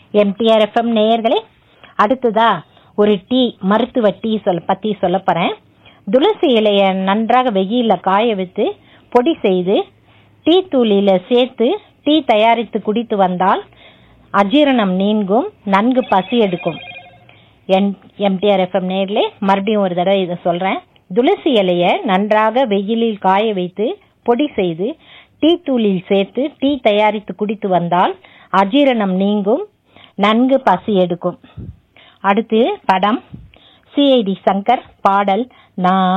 MTR FM நேயர்களே, அடுத்ததா ஒரு டீ, மருத்துவ டீ பற்றி சொல்ல போகிறேன். துளசி இலையை நன்றாக வெயிலில் காய வைத்து பொடி செய்து டீ தூளில் சேர்த்து டீ தயாரித்து குடித்து வந்தால் அஜீரணம் நீங்கும், நன்கு பசி எடுக்கும். எம்டிஆர் எஃப்எம் நேயர்களே, மறுபடியும் ஒரு தடவை இதை சொல்கிறேன். துளசி இலையை நன்றாக வெயிலில் காய வைத்து பொடி செய்து டீ தூளில் சேர்த்து டீ தயாரித்து குடித்து வந்தால் அஜீரணம் நீங்கும், நன்கு பசி எடுக்கும். அடுத்து படம் சிஐடி சங்கர், பாடல் நான்